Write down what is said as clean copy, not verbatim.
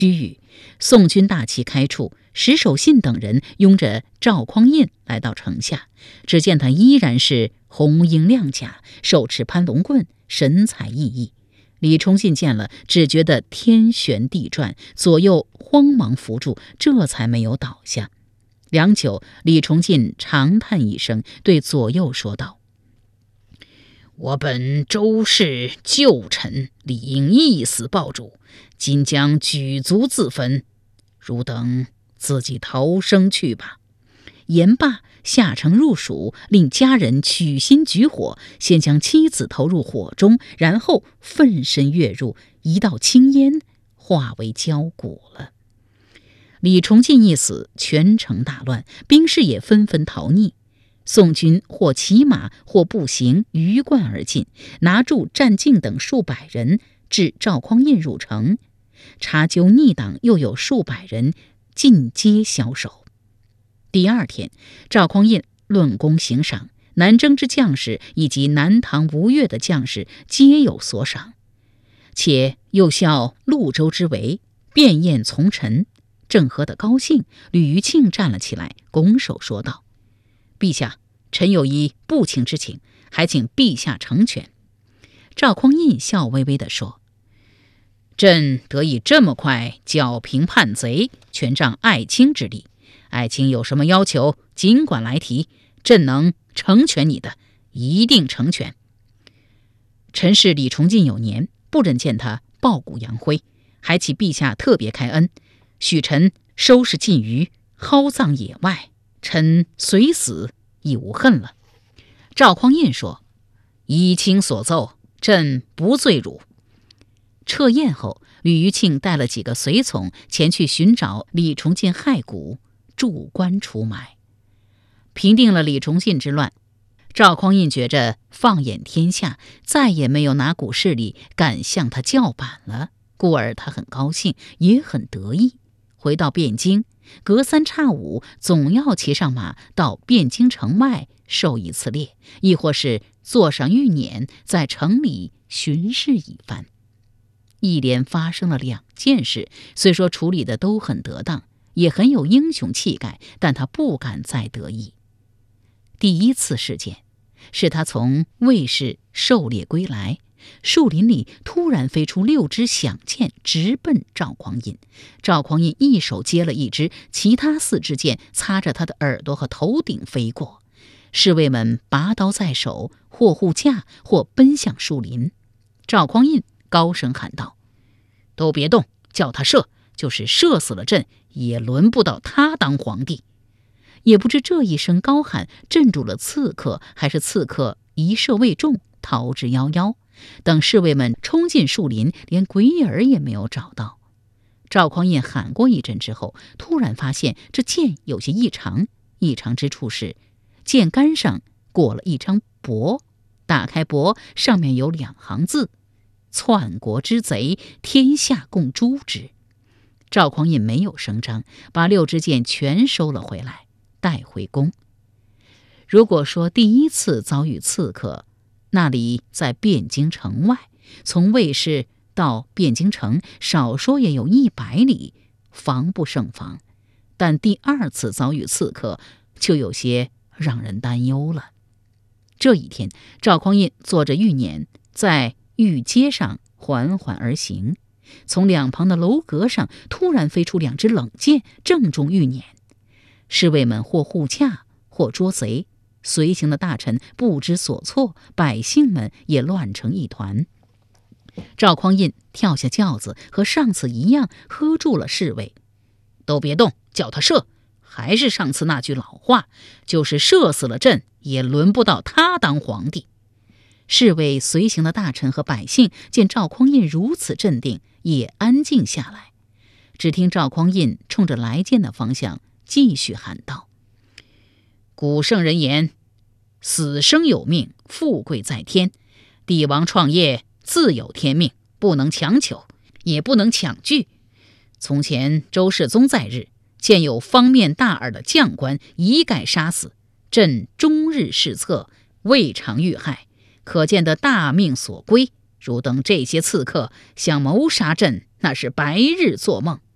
宋军大旗开处，石守信等人拥着赵匡胤来到城下，只见他依然是红缨亮甲，手持攀龙棍，神采奕奕。李崇进见了，只觉得天旋地转，左右慌忙扶住，这才没有倒下。良久，李崇进长叹一声，对左右说道：“我本周氏旧臣，理应一死报主，今将举族自焚，汝等自己逃生去吧。”言罢，下城入蜀，令家人取薪举火，先将妻子投入火中，然后奋身跃入，一道青烟化为焦骨了。李崇进一死，全城大乱，兵士也纷纷逃匿。宋军或骑马或步行鱼贯而进，拿住战境等数百人，至赵匡胤入城，查究逆党又有数百人，尽皆枭首。第二天，赵匡胤论功行赏，南征之将士以及南唐吴越的将士皆有所赏，且又效潞州之围，便宴从臣。正喝得高兴，吕余庆站了起来，拱手说道：“陛下，臣有一不请之请，还请陛下成全。”赵匡胤笑微微地说：“朕得以这么快剿平叛贼，全仗爱卿之力。爱卿有什么要求，尽管来提，朕能成全你的，一定成全。臣是李崇进有年，不忍见他抱骨扬灰，还请陛下特别开恩，许臣收拾禁余，蒿葬野外，臣随死亦无恨了。”赵匡胤说：“依卿所奏，朕不罪汝。”撤宴后，吕余庆带了几个随从前去寻找李崇进骸骨，筑棺除埋。平定了李崇进之乱，赵匡胤觉着放眼天下，再也没有哪股势力敢向他叫板了，故而他很高兴，也很得意。回到汴京，隔三差五总要骑上马到汴京城外狩一次猎，亦或是坐上御辇，在城里巡视一番。一连发生了2件事，虽说处理的都很得当，也很有英雄气概，但他不敢再得意。第一次事件是他从卫氏狩猎归来，树林里突然飞出6支响箭，直奔赵匡胤。赵匡胤一手接了一支，其他4支箭擦着他的耳朵和头顶飞过。侍卫们拔刀在手，或护驾，或奔向树林。赵匡胤高声喊道：“都别动，叫他射，就是射死了朕，也轮不到他当皇帝。”也不知这一声高喊镇住了刺客，还是刺客一射未中，逃之夭夭。等侍卫们冲进树林，连鬼影儿也没有找到。赵匡胤喊过一阵之后，突然发现这箭有些异常，异常之处是箭杆上裹了一张帛，打开帛，上面有2行字：“篡国之贼，天下共诛之。”赵匡胤没有声张，把6支箭全收了回来，带回宫。如果说第一次遭遇刺客，那里在汴京城外，从卫氏到汴京城少说也有100里，防不胜防。但第2次遭遇刺客，就有些让人担忧了。这一天，赵匡胤坐着御辇，在御街上缓缓而行，从2旁的楼阁上突然飞出2支冷箭，正中御辇。侍卫们或护驾，或捉贼，随行的大臣不知所措，百姓们也乱成一团。赵匡胤跳下轿子，和上次一样，喝住了侍卫：“都别动，叫他射。还是上次那句老话，就是射死了朕，也轮不到他当皇帝。”侍卫随行的大臣和百姓见赵匡胤如此镇定，也安静下来。只听赵匡胤冲着来见的方向继续喊道：“古圣人言，死生有命，富贵在天。帝王创业自有天命，不能强求，也不能强拒。从前周世宗在日，见有方面大耳的将官一概杀死，朕终日视策，未尝遇害，可见得大命所归。汝等这些刺客想谋杀朕，那是白日做梦。”